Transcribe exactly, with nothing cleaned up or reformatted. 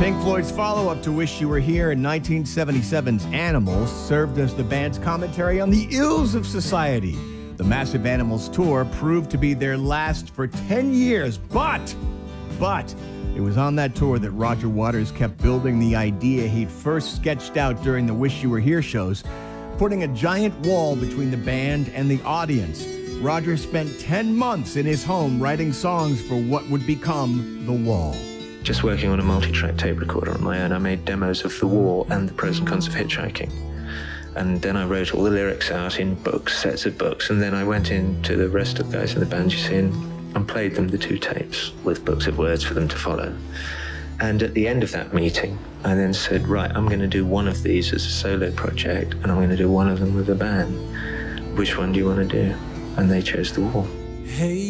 Pink Floyd's follow-up to Wish You Were Here in nineteen seventy-seven's Animals served as the band's commentary on the ills of society. The massive Animals tour proved to be their last for ten years, but, but, it was on that tour that Roger Waters kept building the idea he'd first sketched out during the Wish You Were Here shows, putting a giant wall between the band and the audience. Roger spent ten months in his home writing songs for what would become The Wall. Just working on a multi-track tape recorder on my own, I made demos of The Wall and The Pros and Cons of Hitchhiking. And then I wrote all the lyrics out in books, sets of books, and then I went in to the rest of the guys in the band, you see, and, and played them the two tapes with books of words for them to follow. And at the end of that meeting, I then said, right, I'm going to do one of these as a solo project, and I'm going to do one of them with a band. Which one do you want to do? And they chose The Wall. Hey.